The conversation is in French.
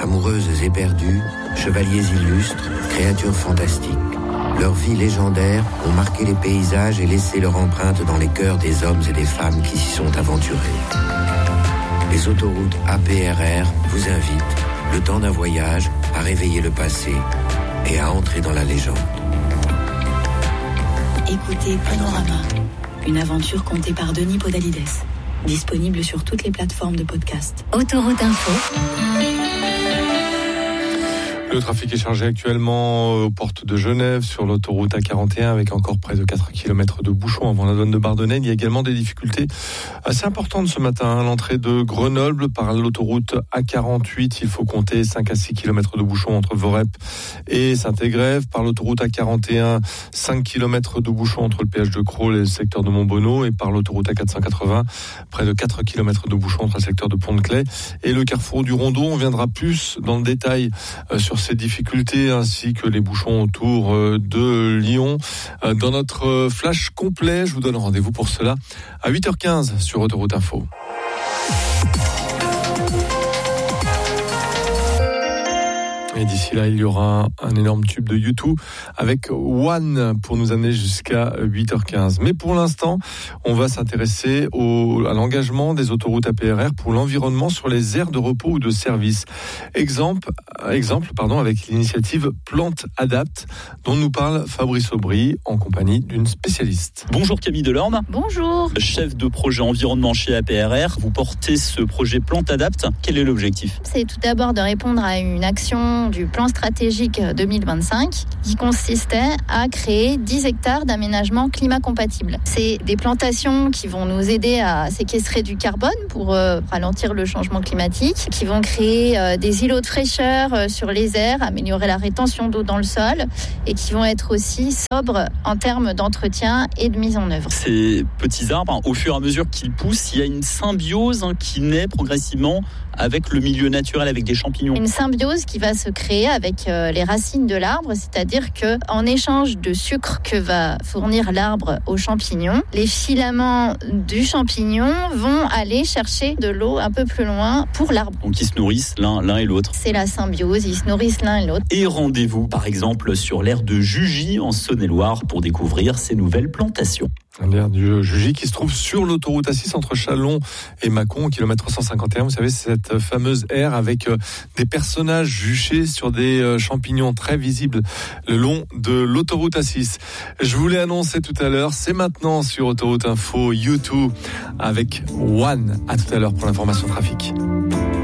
Amoureuses éperdues, chevaliers illustres, créatures fantastiques. Leurs vies légendaires ont marqué les paysages et laissé leur empreinte dans les cœurs des hommes et des femmes qui s'y sont aventurés. Les autoroutes APRR vous invitent, le temps d'un voyage, à réveiller le passé et à entrer dans la légende. Écoutez Panorama, une aventure contée par Denis Podalides. Disponible sur toutes les plateformes de podcast. Autoroute Info. Le trafic est chargé actuellement aux portes de Genève sur l'autoroute A41 avec encore près de 4 km de bouchons avant la douane de Bardonnay. Il y a également des difficultés assez importantes ce matin à l'entrée de Grenoble par l'autoroute A48. Il faut compter 5 à 6 km de bouchons entre Vorep et Saint-Égrève. Par l'autoroute A41, 5 km de bouchons entre le péage de Crolles et le secteur de Montbonneau. Et par l'autoroute A480, près de 4 km de bouchons entre le secteur de Pont-de-Claix et le carrefour du Rondeau. On viendra plus dans le détail sur ces difficultés ainsi que les bouchons autour de Lyon dans notre flash complet. Je vous donne rendez-vous pour cela à 8h15 sur Autoroute Info. Et d'ici là, il y aura un énorme tube de U2 avec One pour nous amener jusqu'à 8h15. Mais pour l'instant, on va s'intéresser à l'engagement des autoroutes APRR pour l'environnement sur les aires de repos ou de service. Exemple, avec l'initiative Plante Adapt, dont nous parle Fabrice Aubry en compagnie d'une spécialiste. Bonjour Camille Delorme. Bonjour. Chef de projet environnement chez APRR, vous portez ce projet Plante Adapt. Quel est l'objectif ? C'est tout d'abord de répondre à une action du plan stratégique 2025 qui consistait à créer 10 hectares d'aménagement climat compatible. C'est des plantations qui vont nous aider à séquestrer du carbone pour ralentir le changement climatique, qui vont créer des îlots de fraîcheur sur les aires, améliorer la rétention d'eau dans le sol et qui vont être aussi sobres en termes d'entretien et de mise en œuvre. Ces petits arbres, au fur et à mesure qu'ils poussent, il y a une symbiose qui naît progressivement avec le milieu naturel, avec des champignons. Une symbiose qui va se créer avec les racines de l'arbre, c'est-à-dire qu'en échange de sucre que va fournir l'arbre aux champignons, les filaments du champignon vont aller chercher de l'eau un peu plus loin pour l'arbre. Donc ils se nourrissent l'un et l'autre. C'est la symbiose, ils se nourrissent l'un et l'autre. Et rendez-vous par exemple sur l'aire de Jugy en Saône-et-Loire pour découvrir ces nouvelles plantations. L'aire du Jugy qui se trouve sur l'autoroute A6 entre Châlons et Mâcon, au kilomètre 351. Vous savez, c'est cette fameuse aire avec des personnages juchés sur des champignons très visibles le long de l'autoroute A6. Je vous l'ai annoncé tout à l'heure, c'est maintenant sur Autoroute Info, U2 avec One. À tout à l'heure pour l'information trafic.